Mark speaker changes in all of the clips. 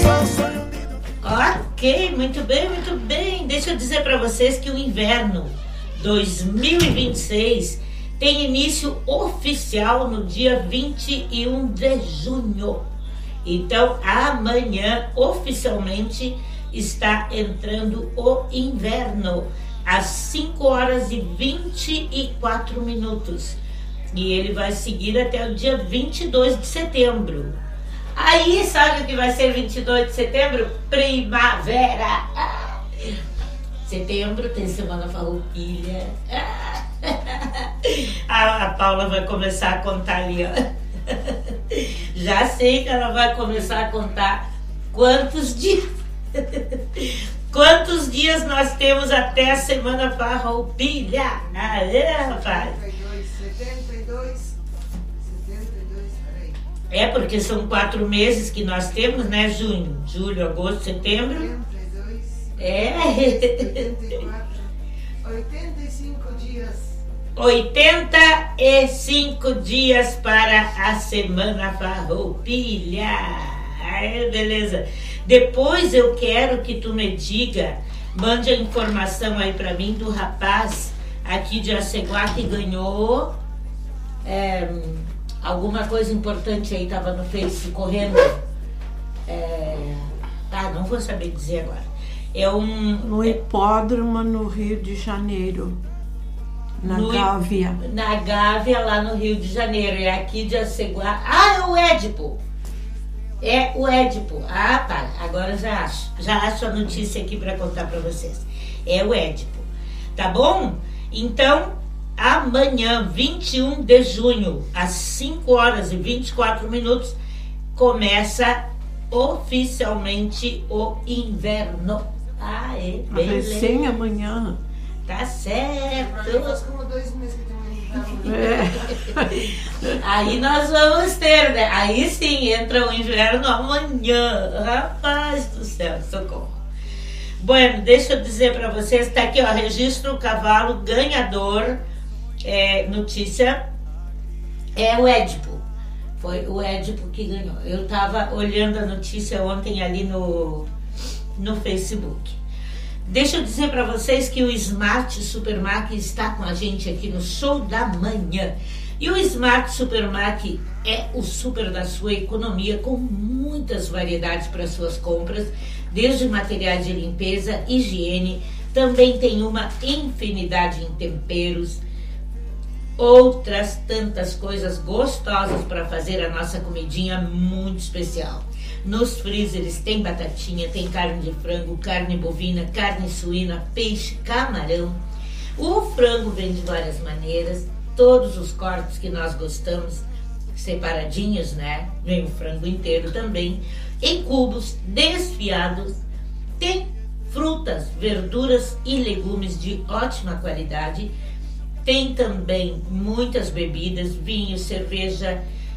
Speaker 1: Ok, muito bem, muito bem. Deixa eu dizer para vocês que o inverno 2026 tem início oficial no dia 21 de junho. Então, amanhã, oficialmente, está entrando o inverno, às 5 horas e 24 minutos. E ele vai seguir até o dia 22 de setembro. Aí, sabe o que vai ser 22 de setembro? Primavera! Setembro tem Semana Farroupilha. A Paula vai começar a contar ali, ó. Já sei que ela vai começar a contar quantos dias quantos dias nós temos até a Semana Farroupilha. Aê, rapaz!
Speaker 2: 72, peraí.
Speaker 1: É, porque são 4 meses que nós temos, né? Junho, julho, agosto, setembro.
Speaker 2: 72,
Speaker 1: É.
Speaker 2: 74, 85 dias.
Speaker 1: 85 dias para a Semana Farroupilha. Ai, beleza. Depois eu quero que tu me diga, mande a informação aí para mim do rapaz aqui de Aceguá que ganhou alguma coisa importante aí, tava no Face correndo. Não vou saber dizer agora.
Speaker 3: No hipódromo no Rio de Janeiro. Na Gávea.
Speaker 1: Na Gávea, lá no Rio de Janeiro. É aqui de Aceguá. Ah, é o Édipo. É o Édipo. Ah, tá. Agora já acho. Já acho a notícia aqui para contar para vocês. É o Édipo. Tá bom? Então, amanhã, 21 de junho, às 5 horas e 24 minutos, começa oficialmente o inverno. Ah, é.
Speaker 3: Recém amanhã.
Speaker 1: Tá certo.
Speaker 2: Faz como 2 meses que tem um inverno.
Speaker 1: Aí nós vamos ter, né? Aí sim, entra o inverno amanhã. Rapaz do céu, socorro. Bueno, deixa eu dizer para vocês, tá aqui, ó, registro o cavalo ganhador, notícia, é o Édipo. Foi o Édipo que ganhou. Eu tava olhando a notícia ontem ali no Facebook. Deixa eu dizer para vocês que o Smart Supermac está com a gente aqui no Show da Manhã. E o Smart Supermac é o super da sua economia, com muitas variedades para suas compras, desde materiais de limpeza, higiene, também tem uma infinidade em temperos, outras tantas coisas gostosas para fazer a nossa comidinha muito especial. Nos freezers tem batatinha, tem carne de frango, carne bovina, carne suína, peixe, camarão. O frango vem de várias maneiras, todos os cortes que nós gostamos, separadinhos, né? Vem o frango inteiro também, em cubos, desfiados. Tem frutas, verduras e legumes de ótima qualidade. Tem também muitas bebidas, vinho, cerveja,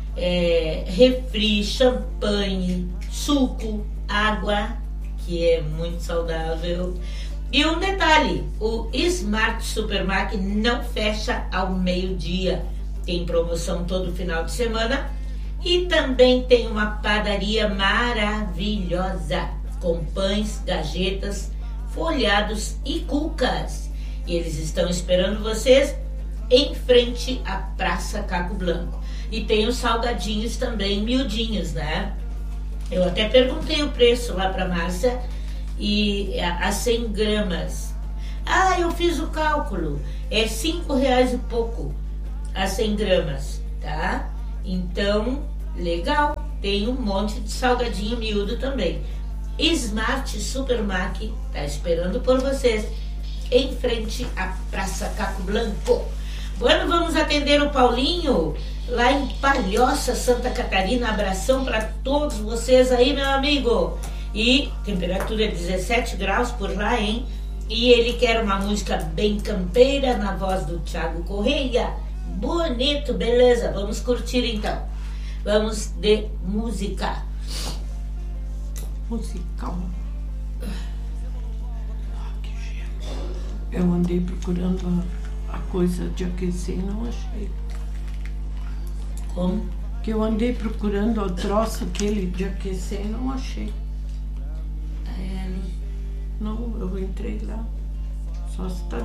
Speaker 1: refri, champanhe, suco, água, que é muito saudável. E um detalhe, o Smart Supermac não fecha ao meio-dia. Tem promoção todo final de semana. E também tem uma padaria maravilhosa, com pães, gajetas, folhados e cucas. E eles estão esperando vocês em frente à Praça Caco Blanco. E tem os salgadinhos também, miudinhos, né? Eu até perguntei o preço lá para Márcia, e a 100 gramas. Ah, eu fiz o cálculo. É R$5 e pouco a 100 gramas, tá? Então, legal. Tem um monte de salgadinho miúdo também. Smart Supermac tá esperando por vocês em frente à Praça Caco Blanco. Bueno, vamos atender o Paulinho lá em Palhoça, Santa Catarina. Abração para todos vocês aí, meu amigo. E temperatura 17 graus por lá, hein? E ele quer uma música bem campeira na voz do Thiago Correia. Bonito, beleza? Vamos curtir então. Vamos de música.
Speaker 3: Musical. Eu andei procurando a coisa de aquecer e não achei.
Speaker 1: Como?
Speaker 3: Que eu andei procurando o troço aquele de aquecer e não achei. Não, eu entrei lá. Só se tá